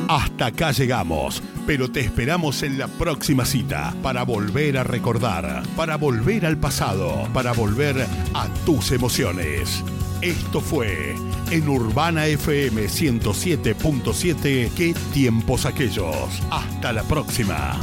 Hasta acá llegamos, pero te esperamos en la próxima cita para volver a recordar, para volver al pasado, para volver a tus emociones. Esto fue en Urbana FM 107.7. ¿Qué tiempos aquellos? Hasta la próxima.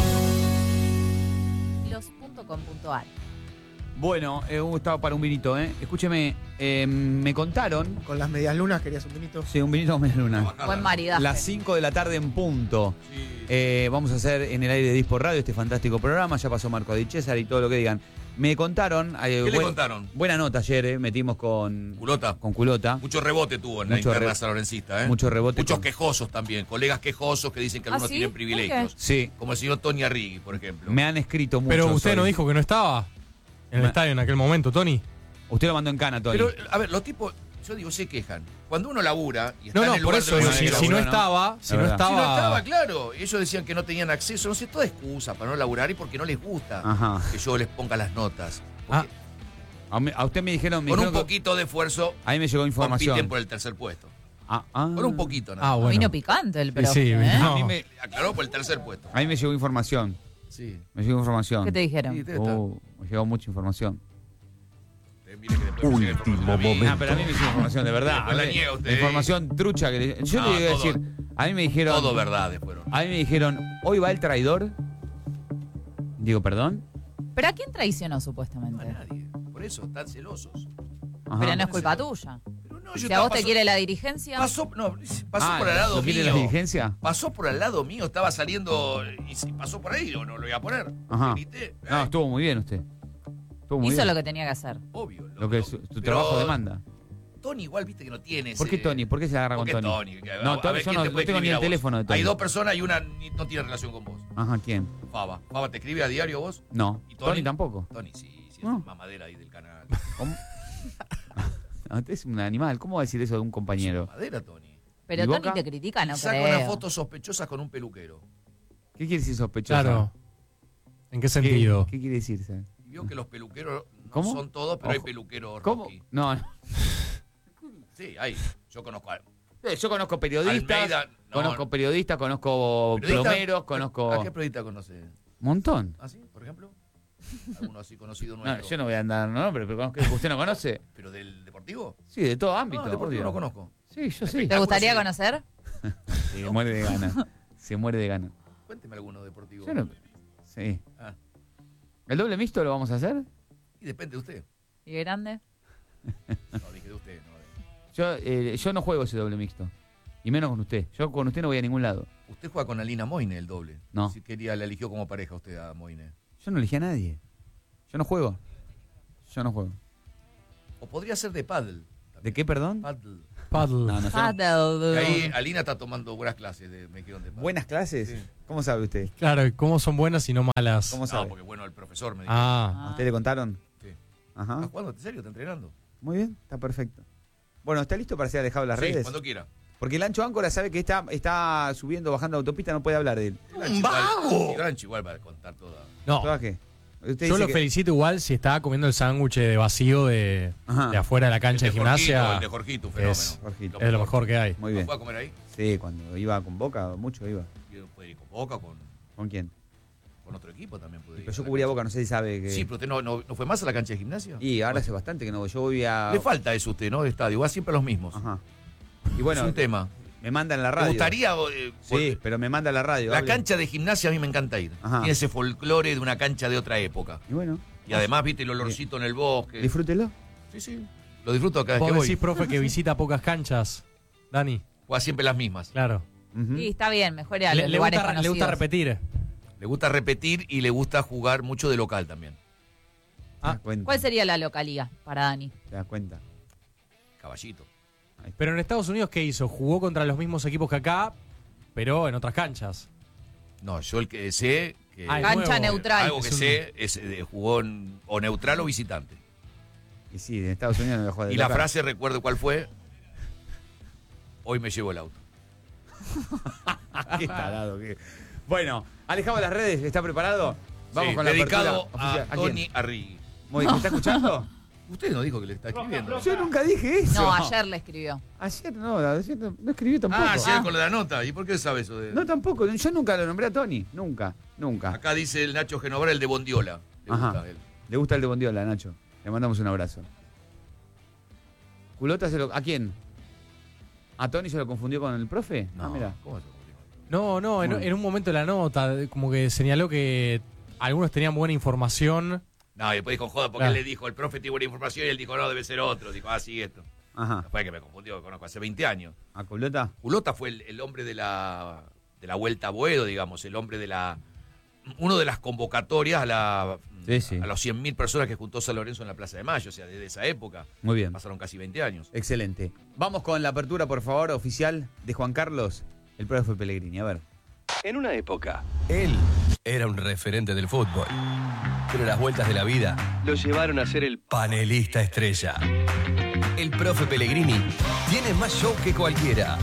Los.com.ar. Bueno, estaba para un vinito, ¿eh? Escúcheme, me contaron... Con las medias lunas querías un vinito. Sí, un vinito con media luna. Buen maridaje. Las 5 de la tarde en punto. Sí. Vamos a hacer en el aire de Dispo Radio este fantástico programa. Ya pasó Marco Di César y todo lo que digan. Me contaron... ¿Qué le contaron? Buena nota ayer, metimos con... Culota. Con Culota. Mucho rebote tuvo en la interna sanlorencista, ¿eh? Mucho rebote. Muchos quejosos también, colegas quejosos que dicen que algunos ¿sí? tienen privilegios. Sí. Como el señor Tony Arrigui, por ejemplo. Me han escrito mucho. Pero usted no dijo que no estaba en el estadio en aquel momento, Tony. Usted lo mandó en cana, Tony. Pero, a ver, los tipos, yo digo, se quejan. Cuando uno labura y está en el por lugar eso, de los si laburos, no ¿no? estaba, Si no estaba, claro. Ellos decían que no tenían acceso. No sé, toda excusa para no laburar y porque no les gusta Ajá. que yo les ponga las notas. Porque A usted me dijeron... con un poquito de esfuerzo A mí me llegó información. compiten por el tercer puesto. Con un poquito, ¿no? bueno. Vino picante el profe, Sí, ¿eh? no. A mí me, Aclaró por el tercer puesto. a mí me llegó información. Sí. Me llegó información. ¿Qué te dijeron? Sí, debe estar. Me llegó mucha información. Mire que después me llega información a mí. Ah, pero a mí me llegó información de verdad. Después la niega usted. La información trucha que yo No, le iba a todo. decir. A mí me dijeron. Todo verdades fueron. A mí me dijeron, hoy va el traidor. Digo, perdón. ¿Pero a quién traicionó No a supuestamente? nadie. Por eso, están celosos. Ajá. Pero no es culpa tuya. Pero no, Si a vos te quiere la dirigencia... Pasó por al ¿lo lado quiere mío. la dirigencia? Pasó por al lado mío, estaba saliendo y pasó por ahí, o no lo iba a poner. Ajá. Grité. No, estuvo muy bien usted. Estuvo muy Hizo bien. lo que tenía que hacer. Obvio. Lo que su pero trabajo demanda. Tony igual viste que no tiene ¿Por qué ese- Tony? ¿Por qué se agarra ¿Por con qué Tony? Tony? No, A Tony, ver, yo ¿quién no te puede tengo ni escribir el a vos? teléfono de Tony. Hay dos personas y una no tiene relación con vos. Ajá, ¿quién? Faba. ¿Faba te escribe a diario vos? No. ¿Y Tony? Tony? Tampoco. Tony, sí, es No. mamadera ahí del canal. ¿Cómo? No, usted es un animal. ¿Cómo va a decir eso de un compañero? Mamadera, Tony. Pero ¿Y Tony Boca? te critica, no Saca creo. unas fotos sospechosas con un peluquero. ¿Qué quiere decir sospechoso? Claro. ¿En qué ¿Qué, sentido? ¿Qué quiere decirse? Y vio que los peluqueros no ¿Cómo? son todos, pero hay Ojo. peluqueros ¿Cómo? Rocky. No, no. Sí, hay. Yo conozco a Yo conozco periodistas, Almeida, no. conozco periodistas, conozco ¿Periodista? plomeros, conozco ¿A qué periodista conoce? un montón. ¿Ah, sí? ¿Por ejemplo? ¿Alguno así conocido No, nuestro? yo no voy a andar, no, pero conozco que usted no conoce. ¿Pero del deportivo? Sí, de todo ámbito. No, del deportivo obvio. no conozco. Sí, yo sí. ¿Te gustaría Sí. conocer? Se muere de gana. Se muere de gana. Cuénteme alguno deportivo. Yo no. Sí. Ah, ¿El doble mixto lo vamos a hacer? y depende de usted. ¿Y grande? No, dije de usted. Yo no juego ese doble mixto. Y menos con usted. Yo con usted no voy a ningún lado. Usted juega con Alina Moine el doble. No. Si quería, la eligió como pareja usted a Moine. Yo no elegí a nadie. Yo no juego. Yo no juego. O podría ser de paddle. ¿De qué, perdón? Paddle. Paddle. No, no sé. Y Paddle. ahí Alina está tomando buenas clases de me dijeron de paddle. ¿Buenas clases? Sí. ¿Cómo sabe usted? Claro, ¿cómo son buenas y no malas? ¿Cómo No, sabe? porque bueno, el profesor me dijo. Ah, ¿A usted le contaron? Sí. Ajá. ¿Estás jugando? ¿En serio? ¿Estás entrenando? Muy bien, está perfecto. Bueno, ¿está listo para ser alejado de las Sí, redes? cuando quiera. Porque el Ancho Áncora sabe que está subiendo, bajando autopista, no puede hablar de él. ¡Un vago! Grancho igual va a contar toda. no. ¿Toda qué? Usted Yo dice lo que- felicito igual si estaba comiendo el sándwich de vacío de Ajá. afuera de la cancha de gimnasia. El de Jorgito, un fenómeno. Es- Jorgito. Es lo mejor que hay. Muy ¿No bien. fue a comer ahí? Sí, cuando iba con Boca, mucho iba. Puede ir con Boca, ¿Con quién? con otro equipo también puede ir. Pero yo a la cubría cancha. Boca, no sé si sabe que... Sí, pero usted no fue más a la cancha de gimnasia. Y ahora hace bastante que no voy. Yo voy a... Le falta eso a usted, ¿no? De estadio. Va siempre a los mismos. Ajá. Y bueno, es un tema. me mandan la ¿Te radio. gustaría? Sí, pero me manda la radio. La hable. cancha de gimnasia a mí me encanta ir. Ajá. Tiene ese folclore de una cancha de otra época. Y bueno, Y además, viste el olorcito en el bosque. disfrútelo. Sí, sí. Lo disfruto cada vez Vos que voy. decís, profe, que visita pocas canchas, Dani. Juega siempre las mismas. Claro. Ujú. Sí, está bien, mejor ir a los Le lugares gusta conocidos. repetir. Le gusta repetir y le gusta jugar mucho de local también. Te das cuenta. ¿Cuál sería la localía para Dani? Te das cuenta. Caballito. Pero en Estados Unidos, ¿qué hizo? Jugó contra los mismos equipos que acá, pero en otras canchas. No, yo el que sé que Ah, el Cancha nuevo. neutral. algo que Es un- sé es jugó o neutral o visitante. Y sí, en Estados Unidos no lo juega de Y la local. frase, recuerdo cuál fue. Hoy me llevo el auto. Qué tarado. Bueno, alejado de las redes, ¿está preparado? Vamos Sí, con la dedicado apertura a oficial. ¿A quién? Tony Arrigui. Muy bien, ¿me está escuchando? Usted no dijo que le está escribiendo. Yo nunca dije eso. No, ayer le escribió. Ayer no escribí tampoco. Ah, ayer con la nota. ¿Y por qué sabe eso? No, tampoco. Yo nunca lo nombré a Tony. Nunca. Acá dice el Nacho Genovar, el de Bondiola. Le Ajá. gusta él. Le gusta el de Bondiola, Nacho. Le mandamos un abrazo. ¿Culota ¿a quién? ¿A Tony se lo confundió con el profe? No, Mira. ¿cómo se No, en un momento de la nota, como que señaló que algunos tenían buena información. No, y después dijo, joda, porque Claro. él le dijo, el profe tiene buena información, y él dijo, no, debe ser otro. Dijo, sí, esto. Ajá. Después que me confundió, que conozco hace 20 años. ¿A Culota? Culota fue el hombre de la Vuelta a Boedo, digamos, el hombre uno de las convocatorias a Sí. a los 100.000 personas que juntó San Lorenzo en la Plaza de Mayo, o sea, desde esa época. Muy bien. Pasaron casi 20 años. Excelente. Vamos con la apertura, por favor, oficial de Juan Carlos, el profe Pellegrini. A ver. En una época, él era un referente del fútbol. Pero las vueltas de la vida lo llevaron a ser el panelista estrella. El profe Pellegrini tiene más show que cualquiera.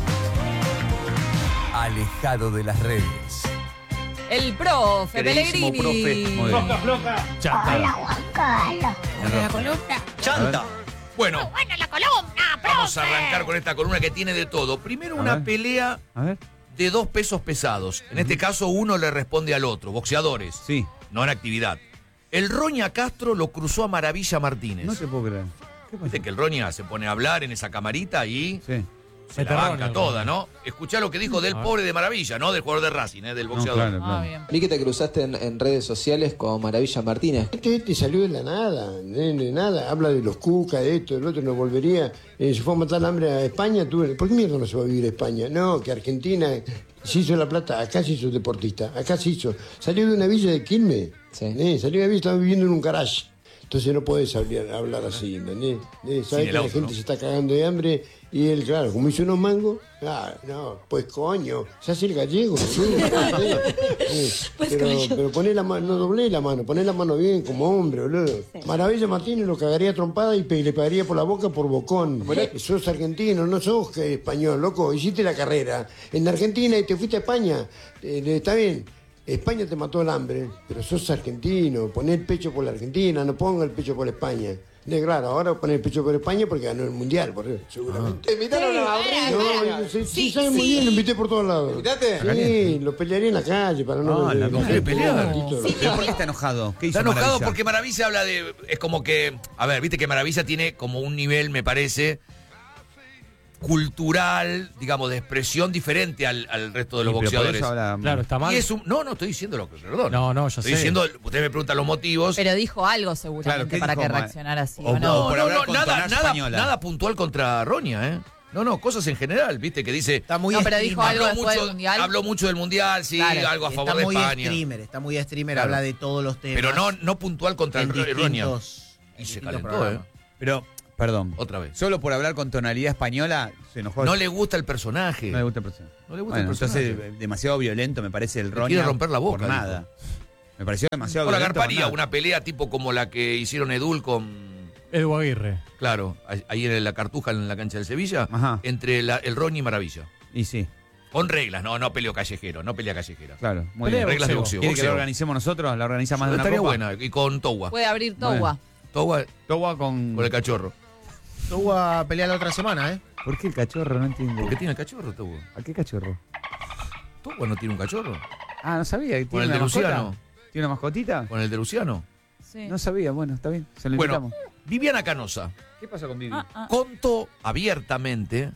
Alejado de las redes. El profe Queridísimo Pellegrini. Muy bien. Chata. ¡Chanta! Bueno, vamos a arrancar con esta columna que tiene de todo. Primero A una ver. pelea A ver. de 2 pesos pesados. En este caso uno le responde al otro, boxeadores, Sí. no en actividad. El Roña Castro lo cruzó a Maravilla Martínez. No te puedo creer. ¿Qué pasa? Viste que el Roña se pone a hablar en esa camarita y Sí. se la Mete banca Roña, toda, Roña. ¿no? Escuchá lo que dijo del pobre de Maravilla, no del jugador de Racing, del No, boxeador. claro, Ah, claro. bien. Vi que te cruzaste en redes sociales con Maravilla Martínez. Este salió de la nada, de nada. Habla de los cucas, de esto, del otro, no volvería. Se fue a matar el hambre a España. ¿Por qué mierda no se va a vivir a España? No, que Argentina se hizo la plata. Acá se hizo deportista, acá se hizo. Salió de una villa de Quilmes. Sí. Salió de una villa, estaba viviendo en un garage. Entonces no podés hablar así, ¿entendés? Sabés Sin el que la auto, gente ¿no? se está cagando de hambre y él, claro, como hizo unos mangos, no, pues coño, se hace el gallego, sí, pero poné la mano, no doblé la mano, poné la mano bien como hombre, boludo. Maravilla Martínez lo cagaría a trompada y le pagaría por la boca por bocón. Sos argentino, no sos español, loco, hiciste la carrera en Argentina y te fuiste a España, está bien. España te mató el hambre, pero sos argentino, poné el pecho por la Argentina, no ponga el pecho por España. Claro, ahora poné el pecho por España porque ganó el Mundial, por eso, seguramente. ¿Te invitaron a Abril? Sí, sabe muy bien, lo invité por todos lados. ¿Invitaste? Sí, lo pelearía en la calle para no... Ah, la ¿cómo que pelear? ¿Pero por qué está enojado? ¿Qué hizo Está enojado Maravilla? porque Maravilla habla de... Es como que... A ver, viste que Maravilla tiene como un nivel, me parece, cultural, digamos, de expresión diferente al resto de los Sí, pero por boxeadores. eso habla- Claro, está mal. Y es no, estoy diciendo lo que... Perdón. No, yo Estoy sé. diciendo... Ustedes me preguntan los motivos. Pero dijo algo Claro, seguramente ¿qué para dijo, que Ma- reaccionara así. o ¿o no? por hablar con nada, tonada española. nada puntual contra Roña, ¿eh? No, cosas en general, viste, que dice... Está muy No, pero dijo streamer. algo después del Mundial. Habló mucho del Mundial, sí, Claro, algo a favor Está de muy España. está muy streamer, Claro. habla de todos los temas. Pero no puntual contra en el Roña. distintos, Y se distintos calentó, programas. Pero, perdón. Otra vez. Solo por hablar con tonalidad española se enojó. No le gusta el personaje. No le gusta el personaje. No le gusta Bueno, el personaje. entonces demasiado violento me parece el Roña. quiere romper la boca, Por nada. Me pareció demasiado Ahora violento. por garparía nada. una pelea tipo como la que hicieron Edul con... Edu Aguirre. Claro, ahí en la Cartuja, en la cancha del Sevilla, Ajá. entre el Roña y Maravilla. Y sí, Con reglas, no peleo callejero, no pelea callejera. claro. Muy Pelea bien. Reglas de boxeo. boxeo. ¿Quiere que la boxeo. organicemos nosotros? ¿La organiza más de una Estaría copa? buena. Y con Towa. Puede abrir Bueno. Towa. Towa Towa con... con el cachorro. Tuvo a pelear la otra semana, ¿eh? ¿Por qué el cachorro? No entiendo. ¿Por qué tiene el cachorro, Towa? ¿A qué cachorro? ¿Towa no tiene un cachorro? Ah, no sabía. ¿Tiene ¿Con el una de mascota? Luciano? ¿Tiene una mascotita? ¿Con el de Luciano? Sí. No sabía. Bueno, está bien. Se lo Bueno, invitamos. Viviana Canosa ¿Qué pasa con Vivi? contó abiertamente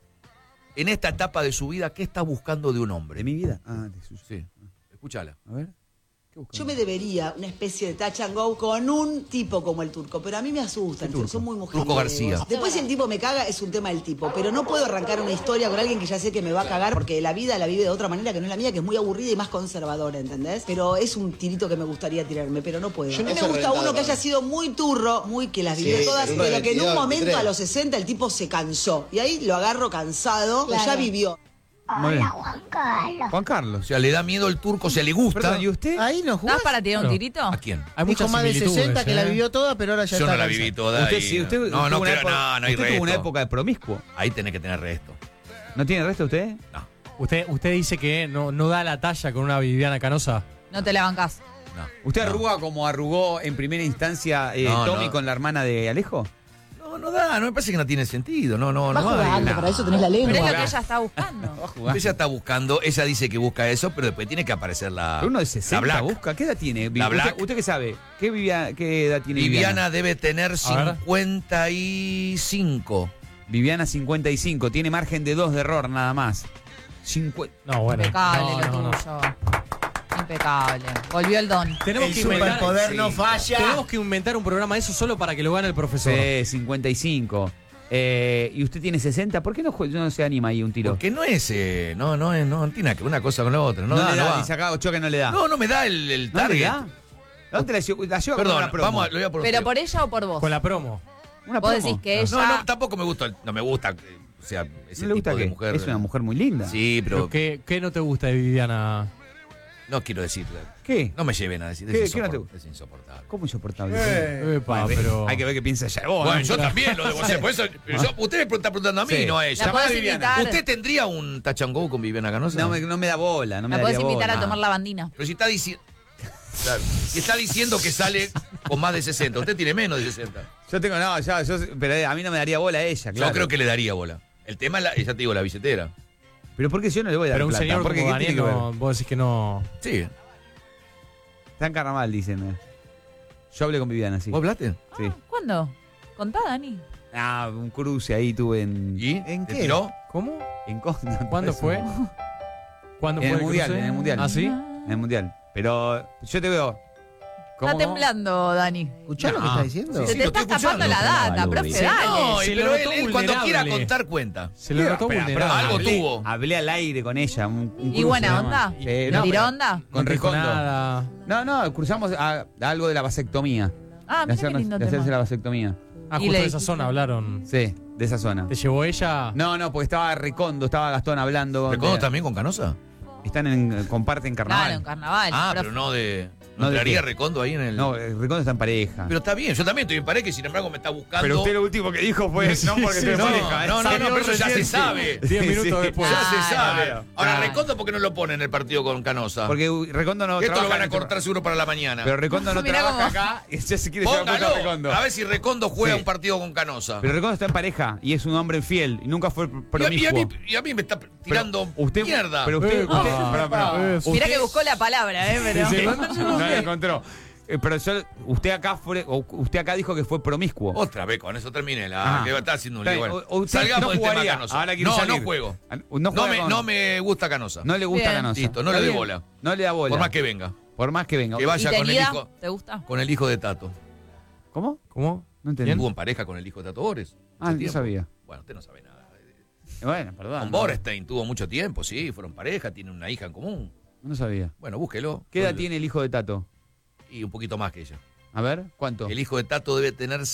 en esta etapa de su vida qué está buscando de un hombre. ¿De mi vida? Ah, de su... Sí, escúchala. A ver. ¿Qué busca? Yo me debería una especie de touch and go con un tipo como el turco, pero a mí me asustan, son muy mujeriegos. Turco García. Después si el tipo me caga es un tema del tipo, pero no puedo arrancar una historia con alguien que ya sé que me va a cagar porque la vida la vive de otra manera que no es la mía, que es muy aburrida y más conservadora, ¿entendés? Pero es un tirito que me gustaría tirarme, pero no puedo. A mí me gusta uno que haya sido muy turro, muy que las vivió todas, pero pero que en un 22, momento 23. a los 60 el tipo se cansó. Y ahí lo agarro cansado, que ya vivió. Muy bien. Juan O Carlos. sea, le da miedo el turco, o sea, le gusta. Perdón, ¿y usted? Ahí no jugás. ¿Estás para tirar un Claro. tirito? ¿A quién? Hay Dijo muchas más de similitudes, 60 que la vivió toda, pero ahora ya Yo está no la cansada. viví toda. Usted y- sí, usted no tuvo creo, una época, no hay usted tuvo una resto. época de promiscuo. Ahí tenés que tener resto. ¿No tiene resto usted? No. Usted dice que no da la talla con una Viviana Canosa. No te la bancás. No. ¿Usted No. arruga como arrugó en primera instancia No, Tommy no. con la hermana de Alejo? No da, no me parece que no tiene sentido. No Va hay. jugando, para eso tenés la lengua. Pero es lo que ella está buscando. Ella está buscando, ella dice que busca eso, pero después tiene que aparecer la. Pero uno de la 60 Black. busca. ¿Qué edad tiene? La Black. ¿Usted qué sabe? ¿Qué edad tiene Viviana debe tener ver. 55. Viviana 55. Tiene margen de 2 de error nada más. No, bueno. Impecable no, lo no. tuyo. Impecable. Volvió el don. Tenemos El que inventar, superpoder no falla. tenemos que inventar un programa de eso solo para que lo gane el profesor. Sí, 55. Y usted tiene 60. ¿Por qué no se anima ahí un tiro? Porque no es, no tiene nada que ver una cosa con la otra. No, No da, le no da, va. dice acá Ochoa que no le da. No me da el ¿No le target. da? ¿Dónde la lleva con Perdón, una promo? vamos, lo voy a por ¿Pero usted. por ella o por vos? Con la promo. Una Vos promo. decís que ella... No, tampoco me gusta, no me gusta, o sea, ese ¿No le gusta tipo de qué? mujer. Es una mujer muy linda. Sí, Pero pero ¿qué no te gusta de Viviana? no quiero decir. ¿Qué? No me lleven a decir. ¿Qué? Es ¿Qué no te es insoportable. ¿Cómo insoportable? Epa, Bueno, pero... hay que ver qué piensa ella de vos. Bueno, ¿no? yo también lo debo hacer. Por eso, pero usted me está preguntando a mí, Sí. no a ella. La podés Viviana. invitar. ¿Usted tendría un touch and go con Viviana Canosa? No me da bola, no me La daría podés invitar bola. a tomar la bandina. Pero si está diciendo. Claro, si está diciendo que sale con más de 60, usted tiene menos de 60. Yo tengo, pero a mí no me daría bola a ella, claro. Yo creo que le daría bola. El tema es, ya te digo, la billetera. Pero ¿por qué yo no le voy a dar Pero un plata? señor Porque como ¿qué tiene Daniel, que ver? no, vos decís que no... Sí. Está en carnaval, dicen. Yo hablé con Viviana, sí. ¿Vos hablaste? Sí. ¿Cuándo? Contá, Dani. Un cruce ahí tuve en... ¿Y? ¿En ¿Te qué? tiró? ¿Cómo? En Cosna. ¿Cuándo fue? ¿Cuándo En fue el mundial, cruce? en el mundial. ¿Ah, sí? En el mundial. Pero yo te veo... Está temblando, Dani. ¿Escuchás lo que No. está diciendo? Sí, Se sí, te lo está estoy escapando la escuchando. data, profe, dale. No, Se pero lo él, notó cuando quiera vulnerable. contar cuenta. Se lo notó Espera, vulnerable. algo hablé, tuvo. Hablé al aire con ella. Un ¿Y cruce buena nada onda? más. ¿Le No, tiró pero- onda? Con No dijo Recondo. nada. No, cruzamos a algo de la vasectomía. Ah, de mira qué lindo hacerse la tema. vasectomía. Ah, Y justo le de esa dijiste. zona hablaron. Sí, de esa zona. ¿Te llevó ella? No, porque estaba Recondo, estaba Gastón hablando. ¿Recondo también con Canosa? Comparten carnaval. Claro, en carnaval. Ah, profe. pero no de. No ¿No de entraría qué. Recondo ahí en el.? No, Recondo está en pareja. Pero está bien, yo también estoy en pareja y sin embargo me está buscando. Pero usted lo último que dijo fue no porque estoy en no, pareja. no, pero eso ya se sabe. 10 minutos después. Ya se Claro. sabe. Claro. Ahora, Claro. Recondo, ¿por qué no lo pone en el partido con Canosa? Porque Recondo no Esto lo trabaja van a en- cortar seguro para la mañana. Pero Recondo no Mirá trabaja cómo- acá y ya se quiere llevar puesto a Póngalo. Recondo. A ver si Recondo juega Sí. un partido con Canosa. Pero Recondo está en pareja y es un hombre fiel y nunca fue promiscuo. Y a mí me está tirando usted, mierda. Pero usted, Eso. Mirá usted- que buscó la palabra, pero... Sí, sí. no la encontró. Pero usted acá dijo que fue promiscuo. Otra vez, con eso terminé. Ah. Que está haciendo un Está lío. bien, Bueno, o usted salgamos no del tema jugaría. Canosa. Ahora quiere No salir. juego. No juega con- No me gusta Canosa. No le gusta Bien. Canosa. Listo, no Está le doy bien. bola. No le da bola. Por más que venga. Por más que venga. Que ¿Y vaya con el Tenida? hijo. ¿Te gusta? Con el hijo de Tato. ¿Cómo? ¿Cómo? No entendí. Estuvo en pareja con el hijo de Tato Bores. Ah, Hace no tiempo. sabía. Bueno, usted no sabe nada. Bueno, perdón. Con Borstein tuvo mucho tiempo, sí, fueron pareja, tienen una hija en común. No sabía. Bueno, búsquelo. ¿Qué edad tiene el hijo de Tato? Y un poquito más que ella. A ver, ¿cuánto? El hijo de Tato debe tener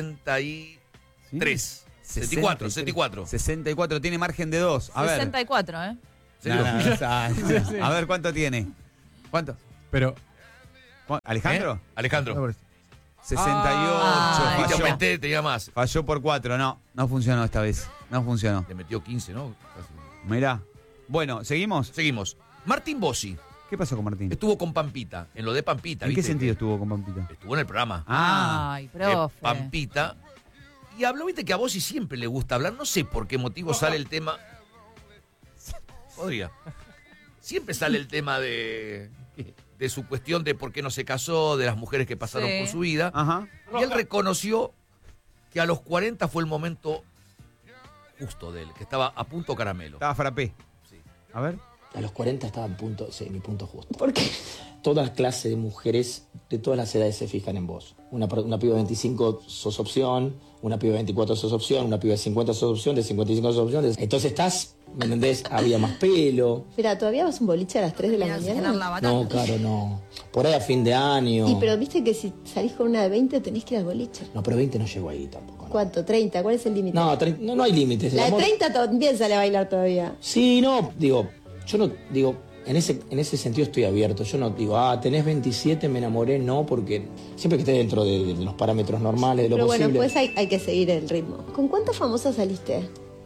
63. 64. 64, tiene margen de 2. A ver. 64, ¿eh? ¿Serio? A ver, ¿cuánto tiene? ¿Cuánto? Pero, ¿Alejandro? ¿Eh? Alejandro. 68. Ay. Y te Falló. aumenté, tenía más. Falló por 4. No funcionó esta vez. No funcionó. Le metió 15, ¿no? Casi. Mirá. Bueno, ¿seguimos? Seguimos. Martín Bossi ¿Qué pasó con Martín? estuvo con Pampita, en lo de Pampita. ¿En qué ¿viste? sentido estuvo con Pampita? Estuvo en el programa. Ay, de profe. Pampita. Y habló, viste que a Bossi siempre le gusta hablar. No sé por qué motivo sale el tema. Podría. Siempre sale el tema de su cuestión de por qué no se casó, de las mujeres que pasaron Sí. por su vida. Ajá. Y él reconoció que a los 40 fue el momento justo de él, que estaba a punto caramelo. Estaba frappé. Sí. A ver. A los 40 estaba en mi punto justo. ¿Por qué? Toda clase de mujeres de todas las edades se fijan en vos. Una piba de 25 sos opción, una piba de 24 sos opción, una piba de 50 sos opción, de 55 sos opción. Entonces estás, ¿me entendés? Había más pelo. Espera, ¿todavía vas a un boliche a las 3 de la mañana? No, claro, no. Por ahí a fin de año. Y pero viste que si salís con una de 20 tenés que ir al boliche. No, pero 20 no llego ahí tampoco. ¿Cuánto? ¿30? ¿Cuál es el límite? No, no hay límites. La de El amor- 30 también sale a bailar todavía. Sí, no, yo no, en ese sentido estoy abierto. Yo no digo, tenés 27, me enamoré, no, porque siempre que esté dentro de los parámetros normales, de lo Pero posible. bueno, pues hay que seguir el ritmo. ¿Con cuántas famosas saliste?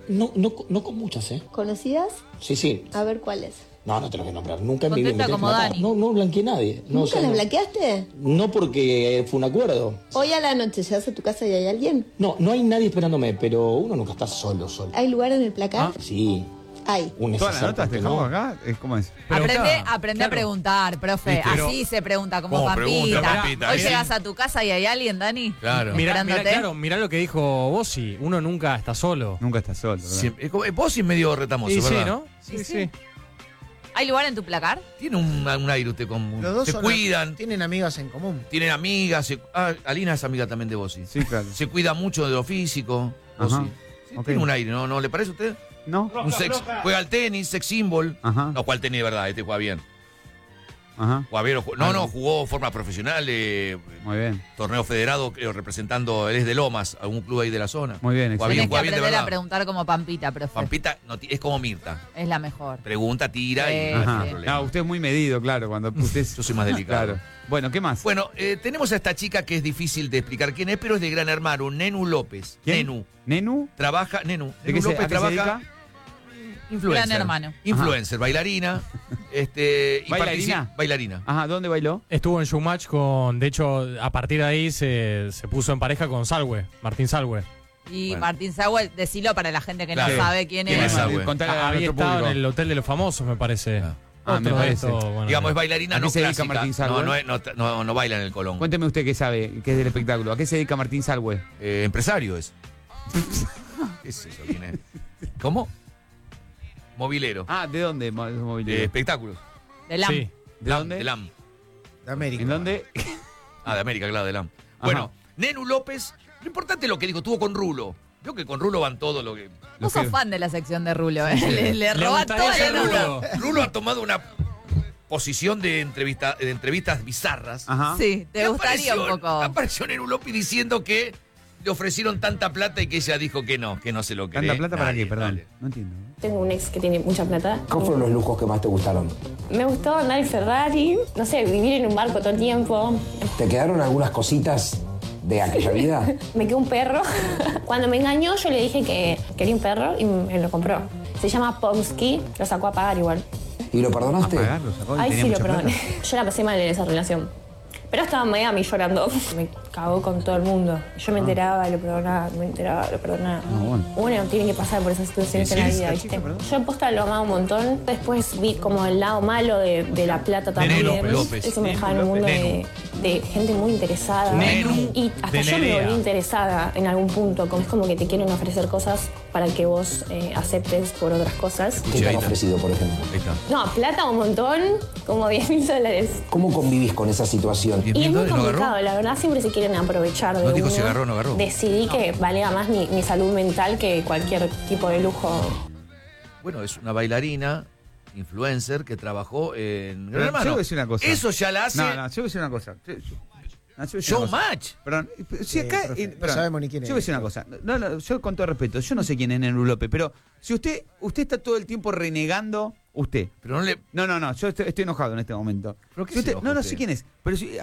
No con muchas, ¿eh? ¿Conocidas? Sí. A ver cuáles. No te lo voy a nombrar. Nunca en mi vida Contesta me tengo que como matar. Dani. No blanqueé a nadie. No, ¿Nunca las blanqueaste? No porque fue un acuerdo. Hoy a la noche llegas a tu casa y hay alguien. No hay nadie esperándome, pero uno nunca está solo. ¿Hay lugar en el placar? Sí. Hay. ¿Todas las notas dejamos acá? ¿Cómo es? Aprende a preguntar, profe. Pero- Así se pregunta como ¿Cómo pregunta, Pampita. Pampita? Hoy Bien. llegas a tu casa y hay alguien, Dani. Claro. Mirándote. Mirá lo que dijo Bossi. Uno nunca está solo. Nunca está solo. Vos sí medio retamoso, Y sí, ¿verdad? ¿no? Sí. ¿Hay lugar en tu placar? Tiene un aire usted con... Los dos se son cuidan, tienen amigas en común. tienen amigas. Alina es amiga también de Bossi. Sí, claro. Se cuida mucho de lo físico. Ajá. Bossi. Sí, Ok. tiene un aire, ¿no le parece a usted? No. Un sex, juega al tenis, sex symbol. Ajá. No, juega al tenis de verdad, este juega bien. Ajá. Juega bien, jugó de forma profesional, Muy bien. torneo federado, representando, él es de Lomas, algún club ahí de la zona. Muy bien. Juega Tenés bien, que juega bien de aprender a verdad. preguntar como Pampita, profe. Pampita es como Mirta. Es la mejor. Pregunta, tira y Sí, no Ajá. hay problema. No, usted es muy medido, claro. Cuando usted Yo soy más delicado. Claro. Bueno, ¿qué más? Bueno, tenemos a esta chica que es difícil de explicar quién es, pero es de Gran Hermano, Nenu López. ¿Quién? Nenu. ¿Nenu? Trabaja, Nenu. ¿De Nenu qué López a qué se dedica? Influencer. Gran Hermano. Influencer, bailarina. Y ¿Bailarina? Bailarina. Ajá, ¿dónde bailó? Estuvo en Showmatch con. De hecho, a partir de ahí se puso en pareja con Salwe, Martín Salwe. Y Bueno. Martín Saúl, decilo para la gente que Claro. no sabe quién ¿Quién es. es Salwe? Contale a Había nuestro estado público. en el Hotel de los Famosos, me parece. Ah, me Otro de parece. estos, bueno, Digamos, es bailarina ¿A qué no se dedica clásica. Martín Salwe? No baila en el Colón. Cuénteme usted qué sabe, qué es del espectáculo. ¿A qué se dedica Martín Salwe? Empresario es. ¿Qué es eso? ¿Quién es? ¿Cómo? Movilero. Ah, ¿de dónde? Movilero? Espectáculos. De LAM. Sí. ¿De dónde? De LAM. De América. ¿En dónde? Ah, de América, claro, de LAM. Ajá. Bueno, Nenu López, lo importante es lo que dijo, estuvo con Rulo. Creo que con Rulo van todo lo que... Vos sos fan de la sección de Rulo, ¿eh? Le roba gustaría toda ser la nota. Rulo. Rulo ha tomado una posición de entrevistas bizarras. Ajá. Sí, te Y gustaría un poco. Apareció Nenu López diciendo que le ofrecieron tanta plata y que ella dijo que no se lo cree. ¿Tanta plata para Nadie, qué? Perdón. dale. No entiendo. Tengo un ex que tiene mucha plata. ¿Cuáles fueron los lujos que más te gustaron? Me gustó andar en Ferrari, no sé, vivir en un barco todo el tiempo. ¿Te quedaron algunas cositas de aquella vida? Me quedó un perro. Cuando me engañó, yo le dije que quería un perro y me lo compró. Se llama Pomsky, lo sacó a pagar igual. ¿Y lo perdonaste? Lo sacó y Ay, tenía sí, lo mucha perdoné. plata. Yo la pasé mal en esa relación. Pero estaba en Miami llorando. Me cagó con todo el mundo. Yo me enteraba, lo perdonaba, me enteraba, lo perdonaba. bueno. Uno tiene que pasar por esas situaciones en la vida, ¿viste? Yo en posta lo amaba un montón. Después vi como el lado malo de la plata también. Nenu López. Eso me dejaba en un mundo de gente muy interesada. Nenu. Y hasta De yo me Nerea. volví interesada en algún punto. Es como que te quieren ofrecer cosas para que vos aceptes por otras cosas. ¿Qué te han ofrecido, por ejemplo? Ahí está. No, plata un montón, como $10.000. ¿Cómo convivís con esa situación? ¿10.000 Y es muy dólares no agarró? complicado, la verdad siempre se quieren aprovechar de No dijo uno. si agarró o no agarró. Decidí que valía más mi salud mental que cualquier tipo de lujo. Bueno, es una bailarina, influencer, que trabajó en Gran Pero yo Hermano. voy a decir una cosa. Eso ya la hace No, yo voy a decir una cosa. No, yo voy a decir una cosa. Showmatch. Perdón, si acá. profe, no perdón, sabemos ni quién es. Yo voy a decir una cosa. No, yo con todo respeto, yo no sé quién es Nenu López, pero si usted está todo el tiempo renegando, usted. Pero no le... No, yo estoy enojado en este momento. ¿Pero qué Si se enoja no usted? sé quién es. Pero si,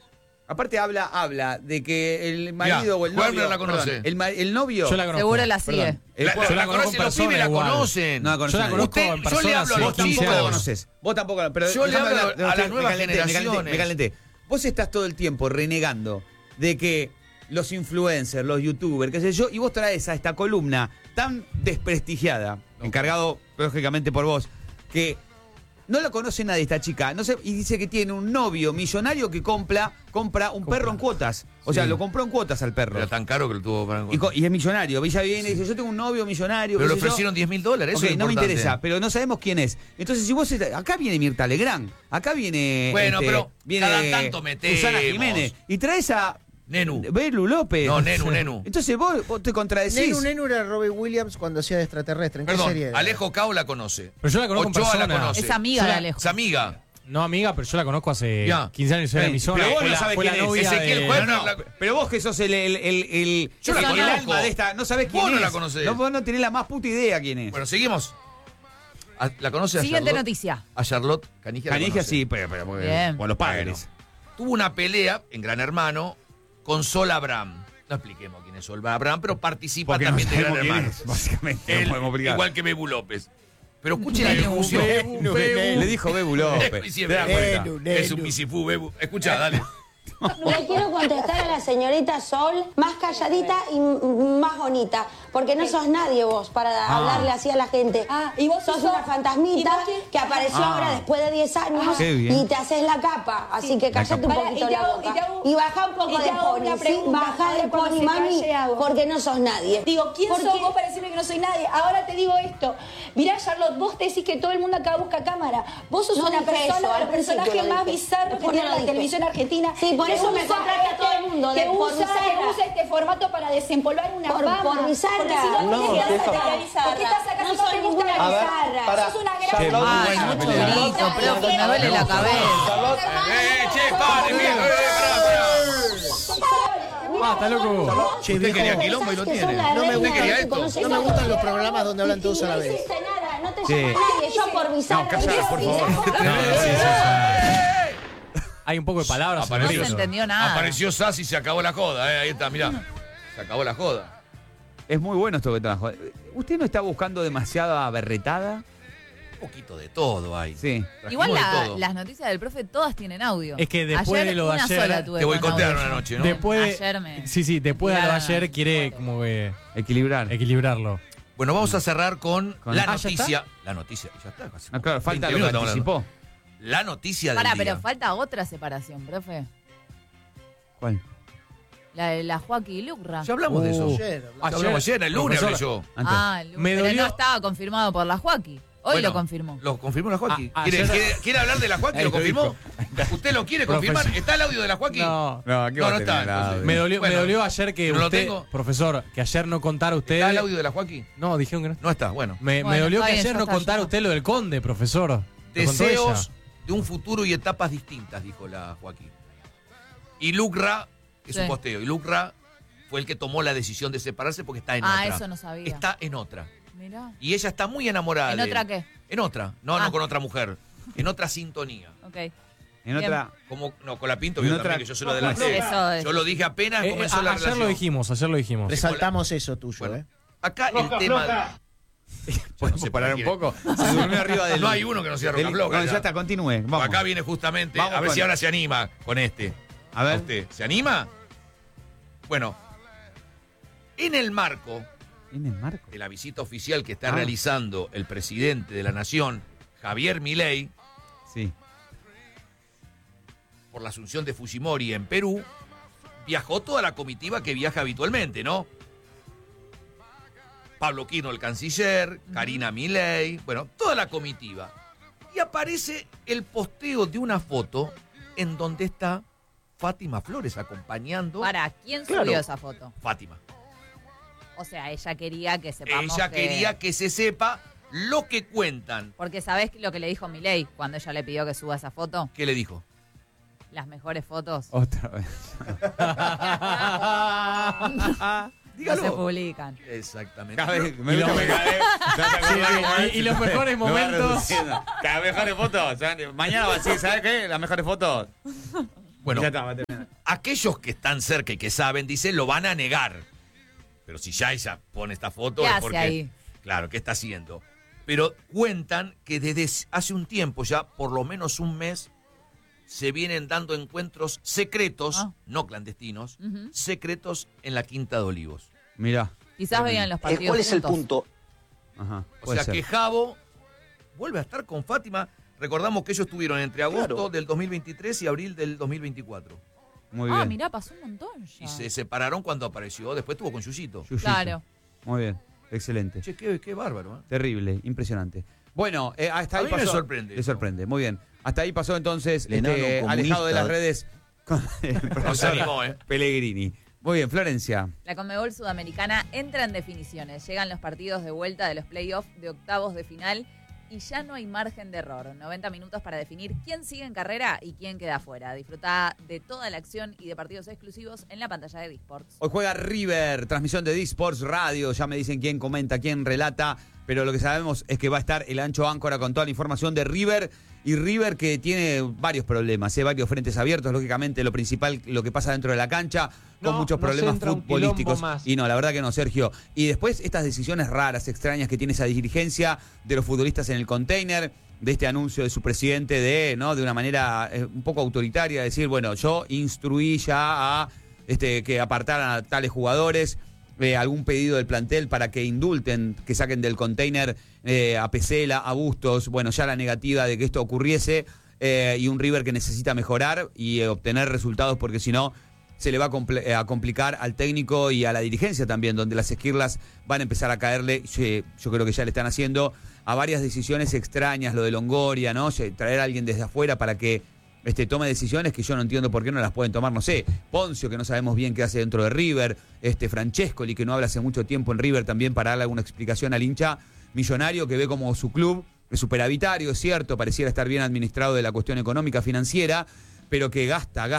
aparte habla de que el marido Mirá, o el Juan novio. la conoce. Perdón, el novio. Yo la conozco. Seguro la sigue. Perdón, el- Yo la conozco en conocen los persona pibes, la igual. conocen. No la conoce Yo la nadie. conozco Usted- en yo persona le hablo a hace los Vos 15 tampoco la años. conoces. Vos tampoco la pero Yo le déjame hablo hablar- a las me nuevas calenté, generaciones. Me calenté. Vos estás todo el tiempo renegando de que los influencers, los youtubers, qué sé yo, y vos traes a esta columna tan desprestigiada, encargado lógicamente por vos, que no lo conoce nadie esta chica, no sé, y dice que tiene un novio millonario que compra un perro en cuotas. O sea, lo compró en cuotas al perro. Era tan caro que lo tuvo para... Y es millonario. Ella viene y dice, yo tengo un novio millonario. Pero qué le sé yo. ofrecieron $10.000, eso Ok, es no me importante. interesa, pero no sabemos quién es. Entonces, si vos... Acá viene Mirta Legrand, acá viene... Bueno, pero viene cada tanto metemos. Susana Jiménez. Y traes a... Nenu. Belu López. No, Nenu. Entonces vos te contradecís. Nenu era Robbie Williams cuando hacía de extraterrestre. ¿En qué Perdón, serie era? Alejo Cao la conoce. Pero yo la conozco en Ochoa persona. la conoce. Es amiga Yo de la- Alejo. Es amiga. No amiga, pero yo la conozco hace Ya. 15 años en la emisora. Pero vos Fue no la- sabés fue quién la es. novia Ezequiel de- Juan. No, pero vos que sos el Yo la el conozco. alma de esta, no sabés quién Vos no es. la conocés. No, vos no tenés la más puta idea quién es. Bueno, seguimos. ¿La conoce a Siguiente Charlotte? noticia. A Charlotte Canigia. la Canigia conoce. sí, pero Bien. con los padres. Tuvo una pelea en Gran Hermano con Sol Abraham. No expliquemos quién es Sol Abraham, pero participa Porque también no de Gran sabemos quién Hermano. es, básicamente, no podemos explicar. Igual que Bebu López. Pero escuchen la discusión. Le dijo Bebu López. Sí, ¿Te das cuenta? es un misifú, Bebu. Escucha, dale. Le quiero contestar a la señorita Sol, más calladita y más bonita, porque no sos nadie vos para hablarle así a la gente. y vos sos una fantasmita que apareció ahora después de 10 años Qué bien. y te haces la capa, así que callate un poquito la boca. Y bajá un poco de pony, ¿sí? Bajá de pony, mami, porque no sos nadie. Digo, ¿quién sos vos para decirme que no soy nadie? Ahora te digo esto. Mirá, Charlotte, vos decís que todo el mundo acá busca cámara. Vos sos No una dije persona, eso, al el personaje principio lo más dije. bizarro que Después tiene no lo la dije. televisión argentina. Sí, por que eso me usa contrata a todo el mundo, que por usa este formato para desempolvar una fama. Por bizarra. Porque si no, No, ¿por qué estás deja- acá? ¿Por qué estás acá? No Si soy te gusta ninguna la bizarra. bizarra. Sos una gran Ay, mucho grito, profe, me duele la cabeza. Che, pare, viejo. Basta, loco. Che, Usted viejo, quería quilombo y lo tiene. no me ¿Usted quería esto? No me gustan los programas donde hablan todos a la vez. hiciste nada, no te Sí. llamas nadie, yo por bizarra. No, callada, por favor. Hay un poco de palabras. No se entendió nada. Apareció Sass y se acabó la joda. Ahí está, mirá. Se acabó la joda. Es muy bueno esto que trajo. ¿Usted no está buscando demasiada berretada? Un poquito de todo hay. Sí. Igual Trajimos de todo. las noticias del profe todas tienen audio. Es que después de lo de una ayer- sola tuve Te con boicotearon audio. una noche, ¿no? Después de, Ayer me- sí, después de lo de tiraron ayer al quiere como que Equilibrarlo. Bueno, vamos a cerrar con la ¿ya noticia. La noticia. Ya está. Casi. Ah, claro, falta 20 lo que minutos estamos anticipó. hablando. La noticia del Pará, día. pero falta otra separación, profe. ¿Cuál? La de la Joaquín y Lucra. Ya hablamos de eso. Ayer, Ya hablamos ayer, el lunes hablé yo. Ah, Me pero dolió- no estaba confirmado por la Joaquín. Hoy Bueno, lo confirmó. Lo confirmó la Joaquín. Ah, ¿Quiere, ayer- quiere hablar de la Joaquín? ¿Lo confirmó? ¿Usted lo quiere confirmar? Profesor. ¿Está el audio de la Joaquín? No. No, aquí No, va no a está, tener entonces. audio. Me Bueno, dolió ayer que ¿no lo usted, tengo? profesor, que ayer no contara usted. ¿Está el audio de la Joaquín? No, dijeron que no. No está, bueno. Me Bueno, dolió está que bien, ayer ya no está, contara ya usted lo del conde, profesor. Lo contó Deseos ella. de un futuro y etapas distintas, dijo la Joaquín. Y Lucra, es Sí. un posteo, y Lucra fue el que tomó la decisión de separarse porque está en Ah, otra. eso no sabía. Está en otra. Mirá. Y ella está muy enamorada ¿En de otra él. qué? En otra. No, Ah. no con otra mujer. En otra sintonía. Ok. En Bien. otra. Como, no, con la Pinto, En yo otra- también, que yo se lo no, adelanté. eso es. Yo lo dije apenas comenzó la Ayer relación. lo dijimos. Resaltamos eso tuyo, Bueno, ¿eh? acá el tema... ¿Podemos parar un poco? Se durmió arriba del. No hay uno que no sea roca del- floja, No, ya. ya está, continúe. Vamos. Acá viene justamente, Vamos a ver con- si ahora se anima con este. A ver. Usted, ¿se anima? Bueno, en el marco ¿En el marco? de la visita oficial que está Ah. realizando el presidente de la Nación, Javier Milei, Sí. por la asunción de Fujimori en Perú, viajó toda la comitiva que viaja habitualmente, ¿no? Pablo Quino, el canciller, Karina Milei, bueno, toda la comitiva. Y aparece el posteo de una foto en donde está Fátima Flores acompañando. Para, ¿quién Claro. subió esa foto? Fátima. O sea, ella quería que sepamos Ella quería que se sepa lo que cuentan. Porque ¿sabés lo que le dijo Milei cuando ella le pidió que suba esa foto? ¿Qué le dijo? Las mejores fotos Otra vez. no se publican. Exactamente. Cada vez me Y gusta los- que cada vez- y los mejores Me va momentos. reduciendo. Las mejores fotos. Mañana va a decir, ¿sabes qué? Las mejores fotos. Bueno, Ya está, va a terminar. aquellos que están cerca y que saben, dice, lo van a negar. Pero si ya ella pone esta foto ¿Qué es hace porque... ahí? Claro, ¿qué está haciendo? Pero cuentan que desde hace un tiempo, ya por lo menos un mes, se vienen dando encuentros secretos, Ah. no clandestinos, Ujú. secretos en la Quinta de Olivos. Mirá. Quizás veían los partidos ¿Cuál es el juntos. punto? Ajá. O puede sea ser. que Jabo vuelve a estar con Fátima. Recordamos que ellos estuvieron entre agosto Claro. del 2023 y abril del 2024. Muy Ah, bien. mirá, pasó un montón ya. Y se separaron cuando apareció. Después estuvo con Yuyito. Yuyito. Claro. Muy bien. Excelente. Che, qué bárbaro, ¿eh? Terrible, impresionante. Bueno, hasta A ahí mí me pasó. sorprende Le eso. sorprende, muy bien. Hasta ahí pasó entonces, El enano alejado de las comunista. redes, con el No se profesor animó, ¿eh? Pellegrini. Muy bien, Florencia. La Conmebol Sudamericana entra en definiciones. Llegan los partidos de vuelta de los playoffs de octavos de final y ya no hay margen de error. 90 minutos para definir quién sigue en carrera y quién queda fuera. Disfruta de toda la acción y de partidos exclusivos en la pantalla de Disports. Hoy juega River, transmisión de D-Sports Radio. Ya me dicen quién comenta, quién relata. pero lo que sabemos es que va a estar el Ancho Áncora con toda la información de River, y River que tiene varios problemas, varios frentes abiertos, lógicamente lo principal, lo que pasa dentro de la cancha, con muchos problemas futbolísticos. Y no, la verdad que no, Sergio. Y después estas decisiones raras, extrañas que tiene esa dirigencia de los futbolistas en el container, de este anuncio de su presidente de una manera un poco autoritaria, decir, bueno, yo instruí ya a que apartaran a tales jugadores, algún pedido del plantel para que indulten, que saquen del container a Pesela, a Bustos, bueno, ya la negativa de que esto ocurriese, y un River que necesita mejorar y obtener resultados, porque si no se le va a complicar al técnico y a la dirigencia también, donde las esquirlas van a empezar a caerle, yo creo que ya le están haciendo, a varias decisiones extrañas, lo de Longoria, ¿no? Traer a alguien desde afuera para que tome decisiones que yo no entiendo por qué no las pueden tomar, no sé, Poncio, que no sabemos bien qué hace dentro de River, Francescoli, que no habla hace mucho tiempo en River también para darle alguna explicación al hincha millonario que ve como su club es superavitario, es cierto, pareciera estar bien administrado de la cuestión económica financiera, pero que gasta,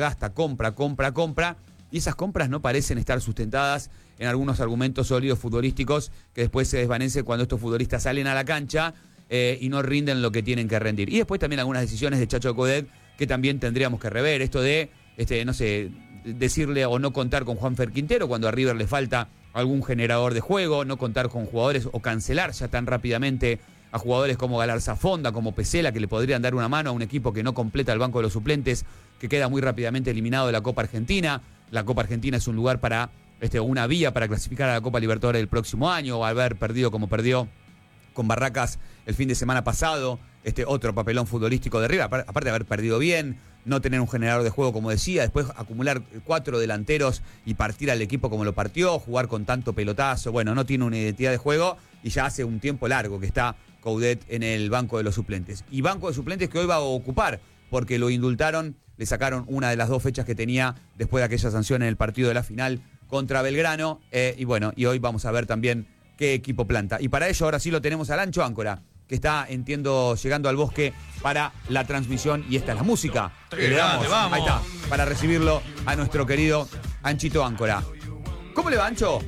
compra, y esas compras no parecen estar sustentadas en algunos argumentos sólidos futbolísticos que después se desvanecen cuando estos futbolistas salen a la cancha y no rinden lo que tienen que rendir. Y después también algunas decisiones de Chacho Coudet que también tendríamos que rever, esto de, no sé, decirle o no contar con Juanfer Quintero cuando a River le falta algún generador de juego, no contar con jugadores o cancelar ya tan rápidamente a jugadores como Galarza Fonda, como Pesela, que le podrían dar una mano a un equipo que no completa el banco de los suplentes, que queda muy rápidamente eliminado de la Copa Argentina. La Copa Argentina es un lugar para, una vía para clasificar a la Copa Libertadores del próximo año, o haber perdido como perdió con Barracas el fin de semana pasado, otro papelón futbolístico de River, aparte de haber perdido bien, no tener un generador de juego, como decía, después acumular 4 delanteros y partir al equipo como lo partió, jugar con tanto pelotazo, bueno, no tiene una identidad de juego y ya hace un tiempo largo que está Coudet en el banco de los suplentes. Y banco de suplentes que hoy va a ocupar, porque lo indultaron, le sacaron una de las 2 fechas que tenía después de aquella sanción en el partido de la final contra Belgrano, y hoy vamos a ver también qué equipo planta. Y para ello ahora sí lo tenemos al Ancho Áncora, que está, entiendo, llegando al bosque para la transmisión, y esta es la música que le damos. Vamos. Ahí está, para recibirlo a nuestro querido Anchito Áncora. ¿Cómo le va, Ancho?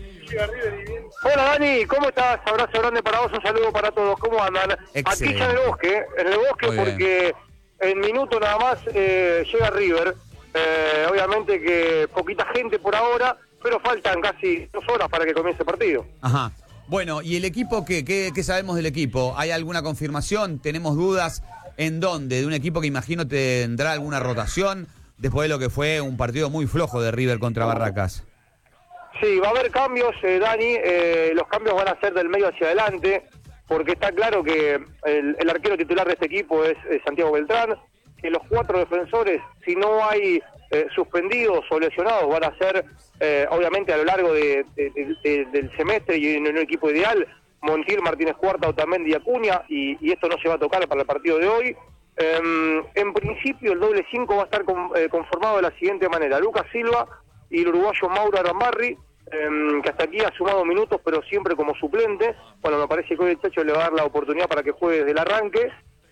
Hola Dani, ¿cómo estás? Abrazo grande para vos, un saludo para todos. ¿Cómo andan? Excelente. Aquí ya en el bosque porque en minuto nada más llega River. Obviamente que poquita gente por ahora, pero faltan casi 2 horas para que comience el partido. Ajá. Bueno, ¿y el equipo qué sabemos del equipo? ¿Hay alguna confirmación? ¿Tenemos dudas? ¿En dónde? De un equipo que imagino tendrá alguna rotación después de lo que fue un partido muy flojo de River contra Barracas. Sí, va a haber cambios, Dani. Los cambios van a ser del medio hacia adelante, porque está claro que el arquero titular de este equipo es Santiago Beltrán, que los 4 defensores, si no hay suspendidos o lesionados, van a ser, obviamente, a lo largo del semestre y en un equipo ideal, Montiel, Martínez Cuarta, Otamendi y Acuña, y esto no se va a tocar para el partido de hoy. En principio, el doble 5 va a estar conformado de la siguiente manera: Lucas Silva y el uruguayo Mauro Arambarri, que hasta aquí ha sumado minutos, pero siempre como suplente. Bueno, me parece que hoy el Chacho le va a dar la oportunidad para que juegue desde el arranque.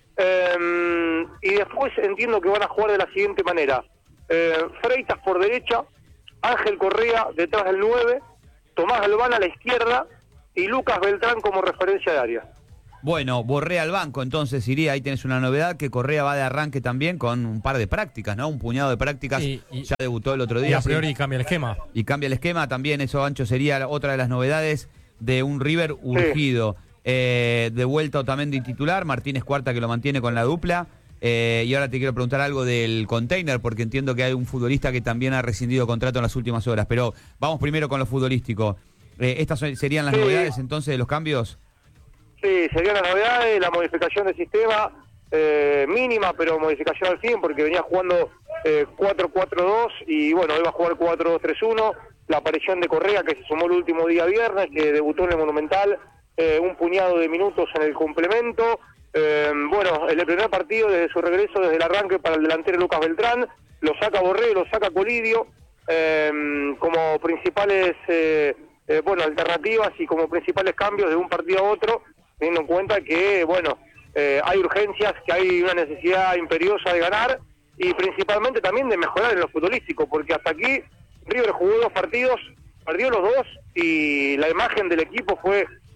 Y después entiendo que van a jugar de la siguiente manera: Freitas por derecha, Ángel Correa detrás del 9, Tomás Galván a la izquierda y Lucas Beltrán como referencia de área. Bueno, Borré al banco, entonces iría, ahí tenés una novedad, que Correa va de arranque también con un par de prácticas, ¿no? Un puñado de prácticas, ya debutó el otro día. Y a priori cambia el esquema. Y cambia el esquema, también eso, Ancho, sería otra de las novedades de un River urgido. Sí. De vuelta Otamendi titular, Martínez Cuarta que lo mantiene con la dupla. Y ahora te quiero preguntar algo del container, porque entiendo que hay un futbolista que también ha rescindido contrato en las últimas horas, pero vamos primero con lo futbolístico. ¿Estas serían las novedades entonces de los cambios? Sí, serían las novedades, la modificación del sistema, mínima, pero modificación al fin, porque venía jugando 4-4-2 y bueno, hoy va a jugar 4-2-3-1. La aparición de Correa, que se sumó el último día viernes, que debutó en el Monumental, un puñado de minutos en el complemento. Bueno, el primer partido desde su regreso, desde el arranque para el delantero Lucas Beltrán, lo saca Borré, lo saca Colidio, como principales alternativas y como principales cambios de un partido a otro, teniendo en cuenta que, bueno, hay urgencias, que hay una necesidad imperiosa de ganar y principalmente también de mejorar en lo futbolístico, porque hasta aquí River jugó 2 partidos, perdió los 2 y la imagen del equipo fue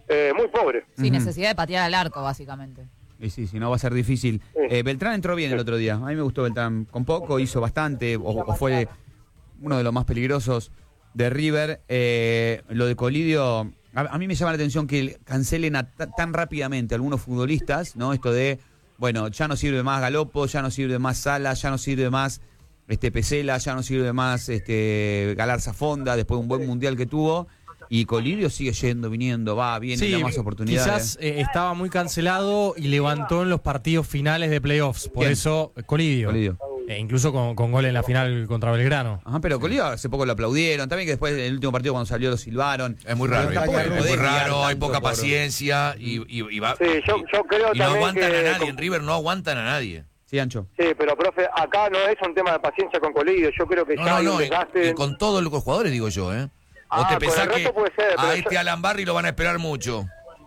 muy pobre. Sin necesidad de patear al arco, básicamente. Y sí, si no va a ser difícil. Beltrán entró bien el otro día. A mí me gustó Beltrán. Con poco, hizo bastante, o fue uno de los más peligrosos de River. Lo de Colidio, a mí me llama la atención que cancelen tan rápidamente algunos futbolistas, ¿no? Esto de, bueno, ya no sirve más Galopo, ya no sirve más Sala, ya no sirve más Pesela, ya no sirve más Galarza Fonda, después de un buen mundial que tuvo. Y Colidio sigue yendo, viniendo, viene, da más oportunidades. Quizás estaba muy cancelado y levantó en los partidos finales de playoffs. Por eso, Colidio. Incluso con gol en la final contra Belgrano. Ajá, pero Colidio hace poco lo aplaudieron. También que después del último partido cuando salió lo silbaron. Es muy raro. Es muy raro, hay poca paciencia y va. Sí, yo creo y no también aguantan que a nadie. En River no aguantan a nadie. Sí, Ancho. Sí, pero profe, acá no es un tema de paciencia con Colidio. Yo creo que ya hay un desgaste. Y con todos los jugadores, digo yo, ¿Vos te pensás que puede ser, a Alan Barry lo van a esperar mucho?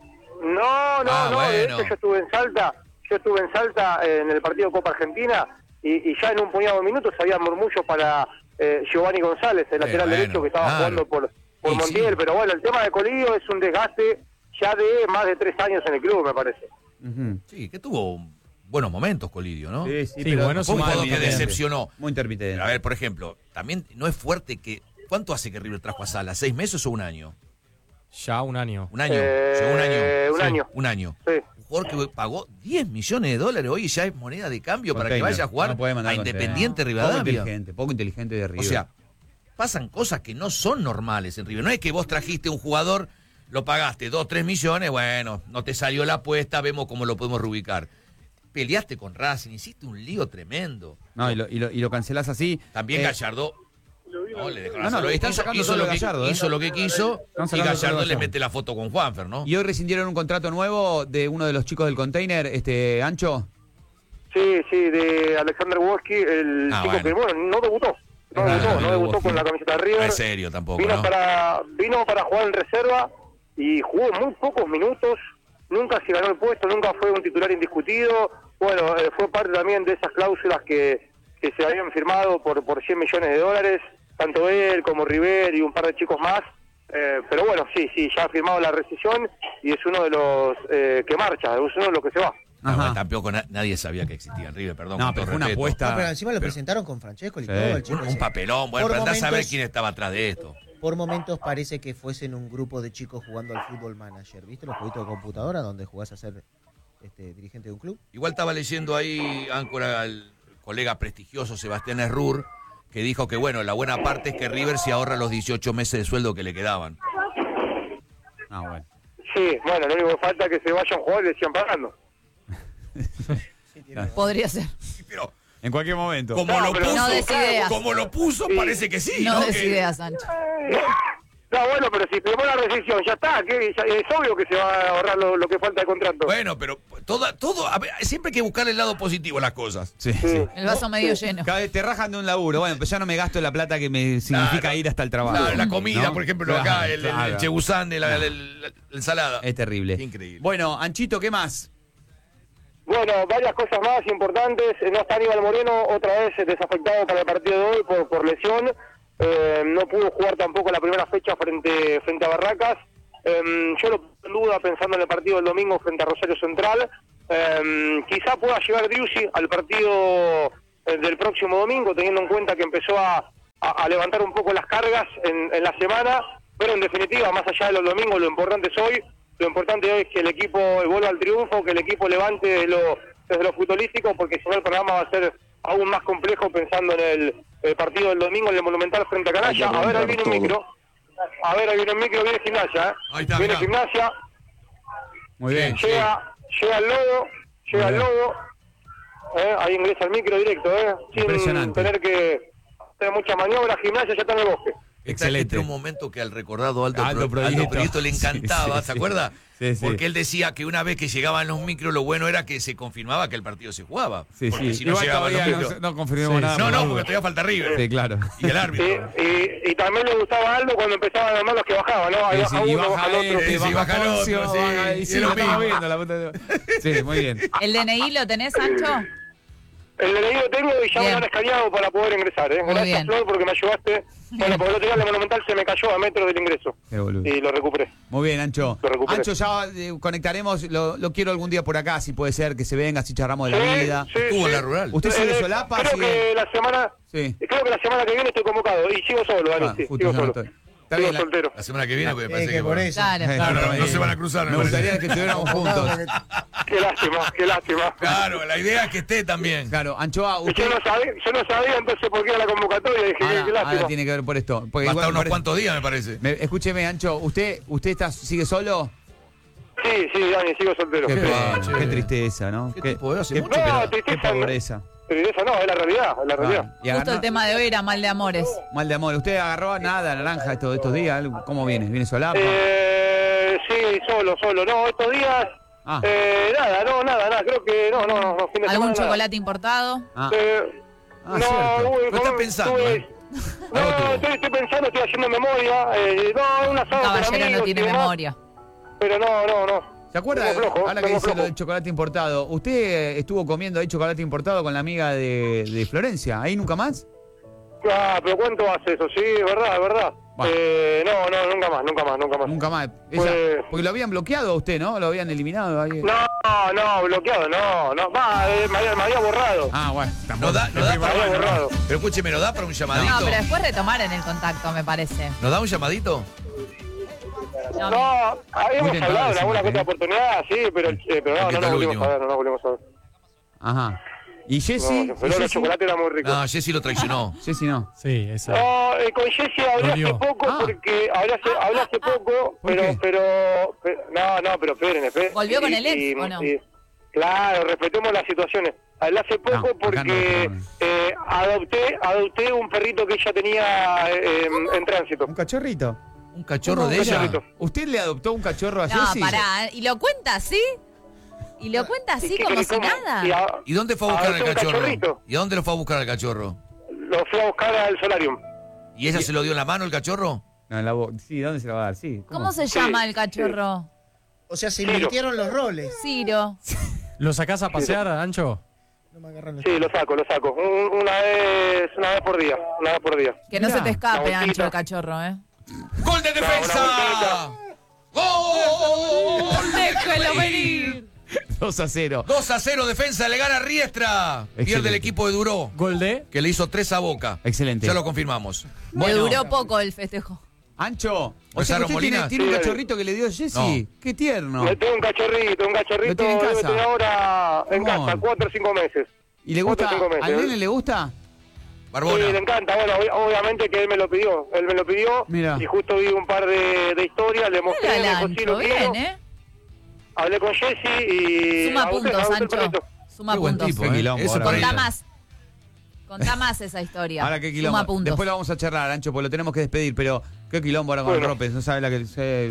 No. Bueno. De hecho, yo estuve en Salta en el partido Copa Argentina y ya en un puñado de minutos había murmullos para Giovanni González, el lateral derecho que estaba jugando por Montiel. Sí. Pero bueno, el tema de Colidio es un desgaste ya de más de 3 años en el club, me parece. Sí, que tuvo buenos momentos Colidio, ¿no? Sí, pero bueno, un jugador que decepcionó. Muy intermitente. A ver, por ejemplo, también no es fuerte que... ¿Cuánto hace que River trajo a Sala? ¿6 meses o un año? Ya un año. ¿Un año? ¿Llegó un año? Un año. Un año. Sí. Un jugador que pagó $10 millones hoy y ya es moneda de cambio para que vaya a jugar a Independiente Rivadavia. Poco inteligente de River. O sea, pasan cosas que no son normales en River. No es que vos trajiste un jugador, lo pagaste 2-3 millones, bueno, no te salió la apuesta, vemos cómo lo podemos reubicar. Peleaste con Racing, hiciste un lío tremendo. No, y lo cancelás así. También Gallardo... No, le dejó hizo lo que quiso y Gallardo le mete la foto con Juanfer, ¿no? ¿Y hoy rescindieron un contrato nuevo de uno de los chicos del container, Ancho? Sí, de Alexander Woski, el chico que, no debutó. No debutó con la camiseta de River. No es serio tampoco, vino para jugar en reserva y jugó muy pocos minutos. Nunca se ganó el puesto, nunca fue un titular indiscutido. Bueno, fue parte también de esas cláusulas que se habían firmado por $100 millones, tanto él como River y un par de chicos más. Pero bueno, sí, ya ha firmado la rescisión y es uno de los que marcha, es uno de los que se va. Tampoco nadie sabía que existía en River, perdón. No, pero fue una apuesta. Pero encima lo presentaron con Francesco y todo el chico. Un papelón, bueno, pero andá a saber quién estaba atrás de esto. Por momentos parece que fuesen un grupo de chicos jugando al Fútbol Manager. ¿Viste los jueguitos de computadora donde jugás a ser dirigente de un club? Igual estaba leyendo ahí, Áncora, al colega prestigioso Sebastián Errur, que dijo que, bueno, la buena parte es que River se ahorra los 18 meses de sueldo que le quedaban. Bueno. Sí, bueno, lo único que falta es que se vayan a jugar y le sigan pagando. Podría ser. Pero en cualquier momento. Como lo puso, parece que sí. No des ideas, Sancho. No, bueno, pero si firmó la rescisión, ya está, es obvio que se va a ahorrar lo que falta de contrato. Bueno, pero todo a ver, siempre hay que buscar el lado positivo a las cosas. Sí. El vaso medio lleno. Cada vez te rajan de un laburo. Bueno, pues ya no me gasto la plata que me significa ir hasta el trabajo. Claro, la comida, ¿no? Por ejemplo, acá, el chebusán, la ensalada. Es terrible. Increíble. Bueno, Anchito, ¿qué más? Bueno, varias cosas más importantes. No está Aníbal Moreno, otra vez desafectado para el partido de hoy por lesión. No pudo jugar tampoco la primera fecha frente a Barracas. Yo lo pongo en duda pensando en el partido del domingo frente a Rosario Central. Quizá pueda llegar Driussi al partido del próximo domingo, teniendo en cuenta que empezó a levantar un poco las cargas en la semana, pero en definitiva, más allá de los domingos, lo importante hoy es que el equipo vuelva al triunfo, que el equipo levante desde lo futbolístico, porque si no el programa va a ser aún más complejo pensando en el partido del domingo en el Monumental frente a Canalla. A ver, ahí viene un micro. Viene Gimnasia, viene Gimnasia. Muy bien. Llega el Lobo. Ahí ingresa el micro directo, sin tener que hacer mucha maniobra. Gimnasia ya está en el bosque. Excelente. Un momento que al recordado Aldo Proyecto le encantaba, ¿se acuerda? Sí. Porque él decía que una vez que llegaban los micros, lo bueno era que se confirmaba que el partido se jugaba. Porque si no llegaban los micros, no confirmamos nada. No, porque todavía falta River. Sí, claro. Y el árbitro. Y también le gustaba a Aldo cuando empezaban a los que bajaban, ¿no? Ahí baja uno, baja el otro. Baja el otro. Sí, lo estamos viendo. Sí, muy bien. ¿El DNI lo tenés, Sancho? El DNI lo tengo y ya me lo han escaneado para poder ingresar. Gracias, bien. Flor, porque me ayudaste. Bueno, porque el otro día el Monumental se me cayó a metros del ingreso. Qué boludo. Y lo recuperé. Muy bien, Ancho. Lo recuperé. Ancho, ya conectaremos, lo quiero algún día por acá, si puede ser, que se venga, así charramos de la vida. Estuvo en la rural. ¿Usted sigue solapa? Creo que la semana que viene estoy convocado y sigo solo, Dani. Sí, justo sigo yo no solo. estoy. Está bien, soltero. La semana que viene, porque me parece que por eso. Claro. no se van a cruzar. Me gustaría que estuviéramos juntos. Qué lástima. Claro, la idea es que esté también. Claro, Anchoa, usted... Yo no sabía entonces por qué era la convocatoria. Dije, qué Ahora lástima. tiene que ver por esto. Porque Va a estar igual unos cuantos días, me parece. Escúcheme, Ancho, ¿usted sigue solo? Sí, Dani, sigo soltero. Qué tristeza, ¿no? Qué pobreza. Tristeza no, es la realidad, Y Justo el tema de hoy era mal de amores. Mal de amor. ¿Usted agarró nada, naranja, estos días? ¿Cómo viene? ¿Viene solapa? Sí, solo. No, estos días... Nada. Creo que no. Fin de ¿Algún semana, chocolate importado? ¿Qué estás pensando? Estoy pensando, estoy haciendo memoria. Un asado con Caballero amigos no tiene y demás, memoria. Pero no. ¿Se acuerda? Tengo flojo, Ahora que tengo dice flojo. lo del chocolate importado, ¿usted estuvo comiendo ahí chocolate importado con la amiga de Florencia? ¿Ahí nunca más? Pero ¿cuánto hace eso? Sí, es verdad. Nunca más. Porque lo habían bloqueado a usted, ¿no? Lo habían eliminado ahí. No, bloqueado, no. Me había borrado. Bueno. No da Me había borrado. Pero escúcheme, ¿nos da para un llamadito? No, pero después retomaron el contacto, me parece. ¿Nos da un llamadito? Habíamos hablado en alguna otra oportunidad, sí, pero no volvimos a ver. Ajá. ¿Y Jessy? Pero el chocolate era muy rico. No, Jessy lo traicionó. Jessy no. Sí, esa. No, con Jessy hablé hace poco porque hablé hace poco, pero esperen. ¿Volvió con el ex o no? Claro, respetemos las situaciones. Hablé hace poco porque adopté un perrito que ella tenía en tránsito. ¿Un cachorrito? ¿Un cachorro de ella? ¿Usted le adoptó un cachorro a No, Jessy? pará. ¿Y lo cuenta así? ¿Y lo cuenta así como si nada? ¿Y dónde fue a buscar al cachorro? ¿Y a dónde lo fue a buscar al cachorro? Lo fui a buscar al solarium. ¿Y ella se lo dio en la mano el cachorro? No, en la boca. Sí, ¿dónde se lo va a dar? Sí. ¿Cómo se llama el cachorro? O sea, se invirtieron los roles. Ciro. ¿Lo sacás a pasear, Ancho? Sí, lo saco. Una vez por día. Que no se te escape, Ancho, el cachorro, ¿eh? ¡Gol de defensa! ¡Gol! ¡Déjelo venir! 2-0. 2-0, defensa, le gana Riestra. Pierde el equipo de Duró. ¿Gol de? Que le hizo 3 a Boca. Excelente. Ya lo confirmamos. Le duró poco el festejo. Ancho, o sea, ¿usted tiene un cachorrito que le dio Jessy? No. ¡Qué tierno! Le tengo un cachorrito. ¿Lo tiene en casa? Debe tener ahora en casa, 4 o 5 meses. ¿Y le gusta? 4 o 5 meses. ¿Al nene le gusta? Barbona. Sí, le encanta. Bueno, obviamente que él me lo pidió. Mira. Y justo vi un par de historias, le mostré. Mira el me dijo, sí, Ancho, lo quiero. bien, Hablé con Jessy y... Suma adopté puntos, el Ancho. perrito. Suma Qué buen puntos. tipo, Eso para Contá ella. más. Contá más esa historia. Ahora qué quilombo. Suma puntos. Después lo vamos a charlar, Ancho, porque lo tenemos que despedir, pero qué quilombo ahora con Bueno. López. No sabe la que se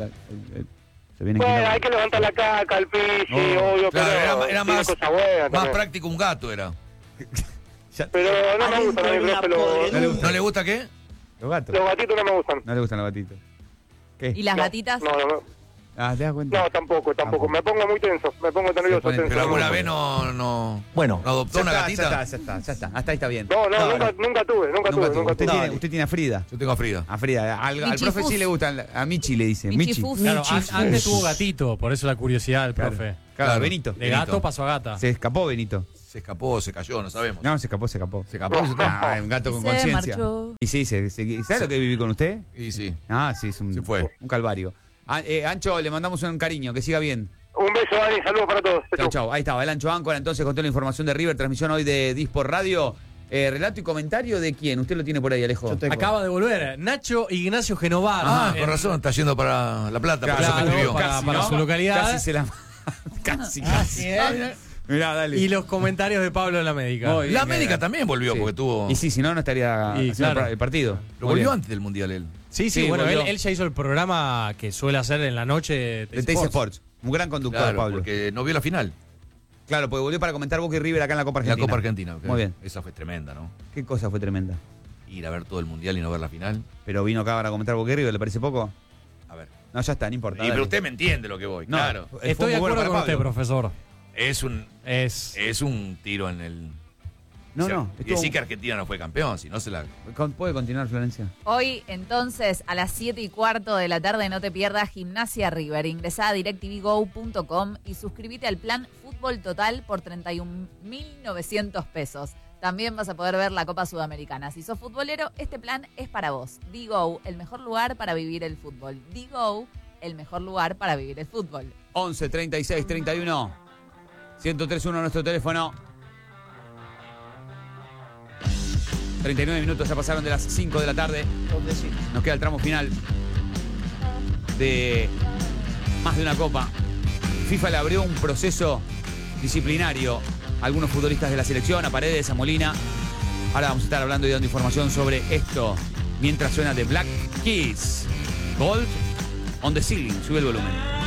viene Bueno, quilombo. hay que levantar la caca, el piso, No, obvio, Claro, pero era tiene más, cosas buenas más también. práctico un gato era. Pero no me gustan, ¿No le gusta qué? Los gatos. los gatitos no me gustan. No le gustan los gatitos. ¿Qué? ¿Y las gatitas? No. ¿te das cuenta? No, tampoco. Me pongo muy tenso, me pongo nervioso. tenso. Pero alguna vez no Bueno, adoptó una gatita. Ya está. Hasta ahí está bien. No, nunca tuve. Usted tiene a Frida. Yo tengo a Frida. A Frida. Al Michi profe Fus. sí le gusta. A Michi le dice. Michi. Claro, antes tuvo gatito, por eso la curiosidad del profe. Claro, Benito. De gato pasó a gata. Se escapó Benito. Se escapó, se cayó, no sabemos. No, se escapó. Se escapó. Un gato con Se conciencia. marchó. Y sí, ¿sabe lo que viví con usted? Y sí. Sí, es un, Se fue. un calvario. Ancho, le mandamos un cariño, que siga bien. Un beso, Dani, saludos para todos. Chau. Ahí estaba, el Ancho Áncora, entonces con toda la información de River, transmisión hoy de Disport Radio. Relato y comentario de quién, usted lo tiene por ahí, Alejo. Acaba de volver Nacho Ignacio Genovar. Con razón, está yendo para La Plata, por eso me Claro, escribió. para su localidad. Casi se la... casi. Mirá, dale. Y los comentarios de Pablo en la médica. Muy bien, La médica también volvió, Sí. porque tuvo. Y sí, si no, no estaría Y haciendo claro. el partido. Lo Muy volvió bien. antes del Mundial él. Sí, bueno, volvió. él ya hizo el programa que suele hacer en la noche De Teis Sports. Un gran conductor, Claro, Pablo. porque no vio la final. Claro, porque volvió para comentar Boca y River acá en la Copa En la Argentina. Copa Argentina. ok. Muy bien. Esa fue tremenda, ¿no? ¿Qué cosa fue tremenda? Ir a ver todo el Mundial y no ver la final. Pero vino acá para comentar Boca y River, ¿le parece poco? A ver. No, ya está, no importa. Pero dale. usted me entiende lo que voy, No, claro. fue Estoy muy de bueno acuerdo para con usted, Pablo. profesor. Es un tiro en el No. Y decir que Argentina no fue campeón, si no se la... ¿Puede continuar, Florencia? Hoy, entonces, a las 7:15 de la tarde, no te pierdas Gimnasia River. Ingresá a directvgo.com y suscríbete al plan Fútbol Total por 31.900 pesos. También vas a poder ver la Copa Sudamericana. Si sos futbolero, este plan es para vos. Digo, el mejor lugar para vivir el fútbol. Digo, el mejor lugar para vivir el fútbol. 11 36 31 1031 nuestro teléfono. 39 minutos ya pasaron de las 5 de la tarde. Nos queda el tramo final de más de una copa. FIFA le abrió un proceso disciplinario a algunos futbolistas de la selección, a Paredes, a Molina. Ahora vamos a estar hablando y dando información sobre esto mientras suena The Black Keys. Gold on the Ceiling. Sube el volumen.